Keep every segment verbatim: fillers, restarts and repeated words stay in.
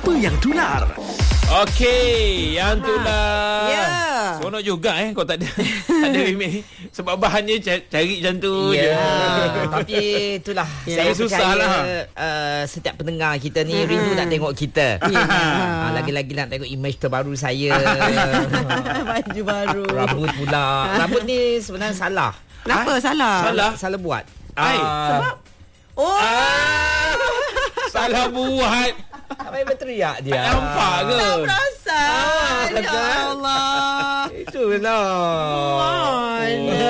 Apa yang tular? Okey, yang tular. Ya. Seronok juga eh kau tak ada tak ada remake. Sebab bahannya cari, cari macam tu je. Ya, tapi itulah Ya, saya susah percaya lah. uh, setiap pendengar kita ni rindu nak tengok kita. uh, Lagi-lagi nak tengok image terbaru saya. Baju baru. Rambut pula. Rambut ni sebenarnya salah. Kenapa salah? Salah. Salah buat. Ai. Ah, Sebab Oh Ah, salah buat. tak payah berteriak dia. Tak nampak ke? tak perasan. Ah, Ya kan? Allah. Itulah. Mana?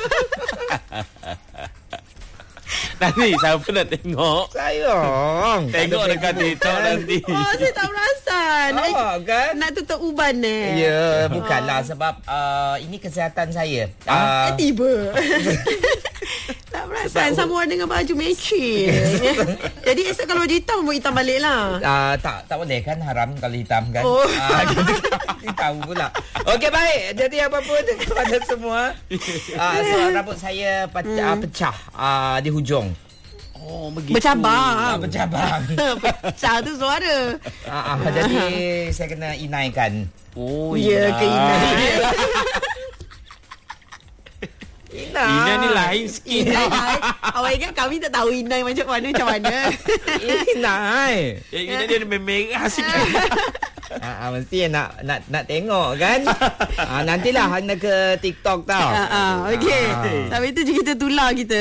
Nanti siapa nak tengok? Sayang. Tengok dekat TikTok nanti. Oh, saya tak perasan. Ah, kan? Nak tutup uban eh. Ya, bukanlah sebab uh, ini kesihatan saya. Ah, Uh, tiba. Tak perasan sama warna dengan baju matching. Jadi esok kalau baju hitam buat hitam balik lah. Uh, tak tak boleh kan, haram kalau hitam kan. Oh. Ah, kita tahu pula. Okey, baik. Jadi apa pun kepada semua. Uh, so rambut saya pecah, hmm. pecah uh, di hujung. Oh, begitu. Ah, Bercabang. bercabang. Pecah tu suara. uh, uh, jadi saya kena inaikan. Oh, Ya, ke Ina. Ina. Ina ni lain sikit. Inai. Awak ingat kami tak tahu Inai macam mana macam mana. Inai. Ya, Ina dia ada merah sikit. Ah, ah, mesti nak nak nak tengok kan. Ah, nantilah anda ke TikTok tau. Ah, ah, okey. Ah. Sampai tu je kita tular kita.